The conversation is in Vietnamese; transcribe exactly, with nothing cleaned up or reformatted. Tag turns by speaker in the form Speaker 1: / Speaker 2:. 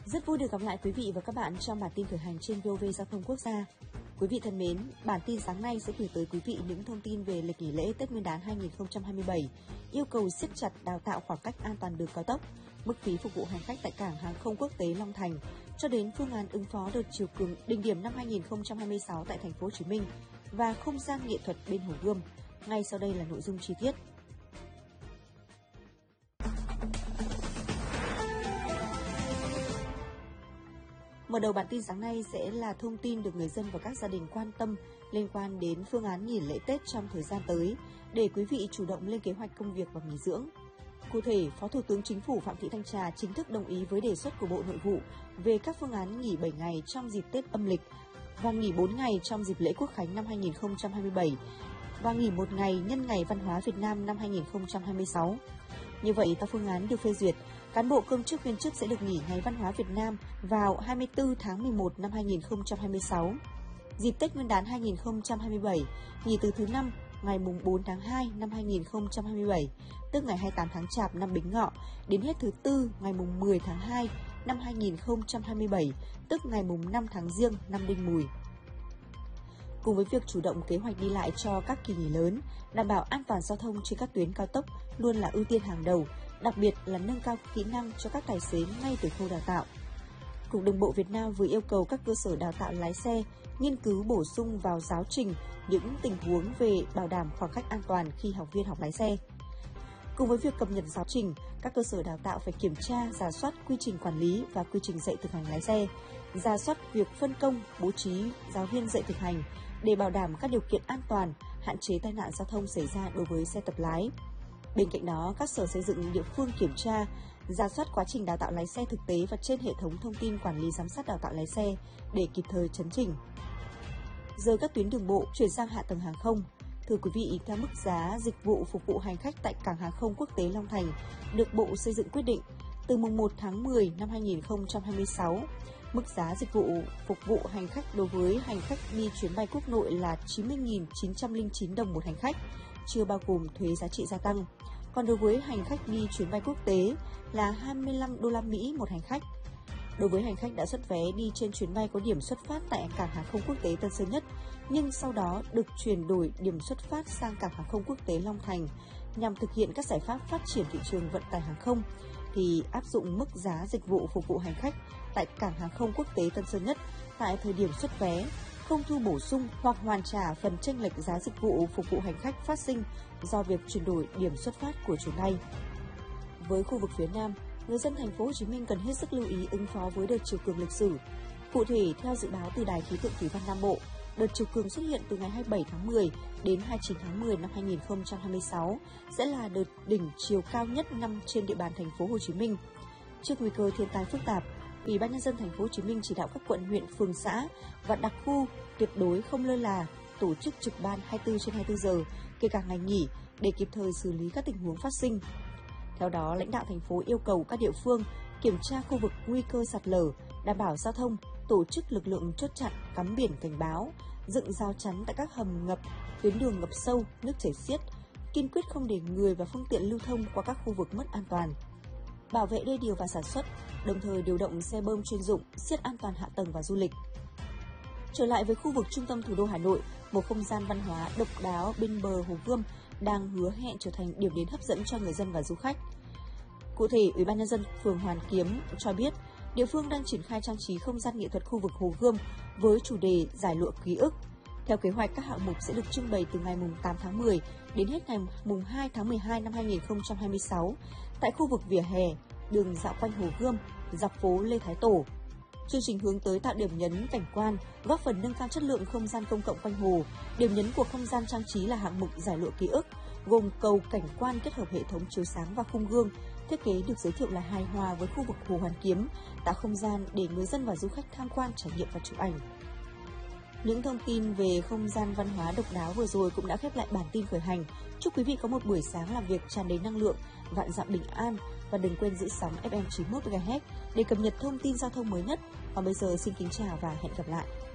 Speaker 1: Rất vui được gặp lại quý vị và các bạn trong bản tin khởi hành trên vê o vê Giao thông Quốc gia. Quý vị thân mến, bản tin sáng nay sẽ gửi tới quý vị những thông tin về lịch nghỉ lễ Tết Nguyên đán hai không hai bảy, yêu cầu siết chặt đào tạo khoảng cách an toàn đường cao tốc, mức phí phục vụ hành khách tại cảng hàng không quốc tế Long Thành, cho đến phương án ứng phó đợt chiều cường đỉnh điểm năm hai không hai sáu tại thành phố Hồ Chí Minh và không gian nghệ thuật bên Hồ Gươm. Ngay sau đây là nội dung chi tiết. Mở đầu bản tin sáng nay sẽ là thông tin được người dân và các gia đình quan tâm liên quan đến phương án nghỉ lễ Tết trong thời gian tới để quý vị chủ động lên kế hoạch công việc và nghỉ dưỡng. Cụ thể, Phó Thủ tướng Chính phủ Phạm Thị Thanh Trà chính thức đồng ý với đề xuất của Bộ Nội vụ về các phương án nghỉ bảy ngày trong dịp Tết âm lịch và nghỉ bốn ngày trong dịp lễ Quốc khánh năm hai không hai bảy và nghỉ một ngày nhân ngày Văn hóa Việt Nam năm hai không hai sáu. Như vậy, theo phương án được phê duyệt, cán bộ công chức viên chức sẽ được nghỉ ngày Văn hóa Việt Nam vào hai mươi tư tháng mười một năm hai không hai sáu. Dịp Tết Nguyên đán hai không hai bảy, nghỉ từ thứ năm ngày mùng bốn tháng hai năm hai không hai bảy, tức ngày hai mươi tám tháng Chạp năm Bính Ngọ, đến hết thứ tư ngày mùng mười tháng hai năm hai không hai bảy, tức ngày mùng năm tháng Giêng năm Đinh Mùi. Cùng với việc chủ động kế hoạch đi lại cho các kỳ nghỉ lớn, đảm bảo an toàn giao thông trên các tuyến cao tốc luôn là ưu tiên hàng đầu, đặc biệt là nâng cao kỹ năng cho các tài xế ngay từ khâu đào tạo. Cục Đường bộ Việt Nam vừa yêu cầu các cơ sở đào tạo lái xe nghiên cứu bổ sung vào giáo trình những tình huống về bảo đảm khoảng cách an toàn khi học viên học lái xe. Cùng với việc cập nhật giáo trình, các cơ sở đào tạo phải kiểm tra, rà soát quy trình quản lý và quy trình dạy thực hành lái xe, rà soát việc phân công, bố trí giáo viên dạy thực hành để bảo đảm các điều kiện an toàn, hạn chế tai nạn giao thông xảy ra đối với xe tập lái. Bên cạnh đó, các sở xây dựng địa phương kiểm tra, rà soát quá trình đào tạo lái xe thực tế và trên hệ thống thông tin quản lý giám sát đào tạo lái xe để kịp thời chấn chỉnh. Rời các tuyến đường bộ chuyển sang hạ tầng hàng không. Thưa quý vị, theo mức giá dịch vụ phục vụ hành khách tại cảng hàng không quốc tế Long Thành được Bộ Xây dựng quyết định từ mùng một tháng mười năm hai không hai sáu, mức giá dịch vụ phục vụ hành khách đối với hành khách đi chuyến bay quốc nội là chín mươi nghìn chín trăm lẻ chín đồng một hành khách, chưa bao gồm thuế giá trị gia tăng. Còn đối với hành khách đi chuyến bay quốc tế là hai mươi lăm đô la Mỹ một hành khách. Đối với hành khách đã xuất vé đi trên chuyến bay có điểm xuất phát tại cảng hàng không quốc tế Tân Sơn Nhất, nhưng sau đó được chuyển đổi điểm xuất phát sang cảng hàng không quốc tế Long Thành nhằm thực hiện các giải pháp phát triển thị trường vận tải hàng không, thì áp dụng mức giá dịch vụ phục vụ hành khách tại cảng hàng không quốc tế Tân Sơn Nhất tại thời điểm xuất vé, không thu bổ sung hoặc hoàn trả phần chênh lệch giá dịch vụ phục vụ hành khách phát sinh do việc chuyển đổi điểm xuất phát của chuyến bay. Với khu vực phía Nam, người dân thành phố Hồ Chí Minh cần hết sức lưu ý ứng phó với đợt chiều cường lịch sử. Cụ thể, theo dự báo từ Đài khí tượng thủy văn Nam Bộ, đợt chiều cường xuất hiện từ ngày hai mươi bảy tháng mười đến hai mươi chín tháng mười năm hai không hai sáu sẽ là đợt đỉnh chiều cao nhất năm trên địa bàn thành phố Hồ Chí Minh. Trước nguy cơ thiên tai phức tạp, Ủy ban nhân dân thành phố Hồ Chí Minh chỉ đạo các quận, huyện, phường, xã và đặc khu tuyệt đối không lơ là, tổ chức trực ban hai mươi tư trên hai mươi tư giờ, kể cả ngày nghỉ để kịp thời xử lý các tình huống phát sinh. Theo đó, lãnh đạo thành phố yêu cầu các địa phương kiểm tra khu vực nguy cơ sạt lở, đảm bảo giao thông, tổ chức lực lượng chốt chặn, cắm biển cảnh báo, dựng rào chắn tại các hầm ngập, tuyến đường ngập sâu, nước chảy xiết, kiên quyết không để người và phương tiện lưu thông qua các khu vực mất an toàn, bảo vệ đê điều và sản xuất, đồng thời điều động xe bơm chuyên dụng, siết an toàn hạ tầng và du lịch. Trở lại với khu vực trung tâm thủ đô Hà Nội, một không gian văn hóa độc đáo bên bờ Hồ Gươm đang hứa hẹn trở thành điểm đến hấp dẫn cho người dân và du khách. Cụ thể, Ủy ban nhân dân phường Hoàn Kiếm cho biết, địa phương đang triển khai trang trí không gian nghệ thuật khu vực Hồ Gươm với chủ đề Giải lụa ký ức. Theo kế hoạch, các hạng mục sẽ được trưng bày từ ngày mùng tám tháng mười đến hết ngày mùng hai tháng mười hai năm hai không hai sáu tại khu vực vỉa hè, đường dạo quanh Hồ Gươm, dọc phố Lê Thái Tổ. Chương trình hướng tới tạo điểm nhấn cảnh quan, góp phần nâng cao chất lượng không gian công cộng quanh hồ. Điểm nhấn của không gian trang trí là hạng mục Giải lụa ký ức, gồm cầu cảnh quan kết hợp hệ thống chiếu sáng và khung gương. Thiết kế được giới thiệu là hài hòa với khu vực Hồ Hoàn Kiếm, tạo không gian để người dân và du khách tham quan, trải nghiệm và chụp ảnh. Những thông tin về không gian văn hóa độc đáo vừa rồi cũng đã khép lại bản tin khởi hành. Chúc quý vị có một buổi sáng làm việc tràn đầy năng lượng, vạn dặm bình an và đừng quên giữ sóng ép em chín mươi mốt mê ga héc để cập nhật thông tin giao thông mới nhất. Còn bây giờ xin kính chào và hẹn gặp lại.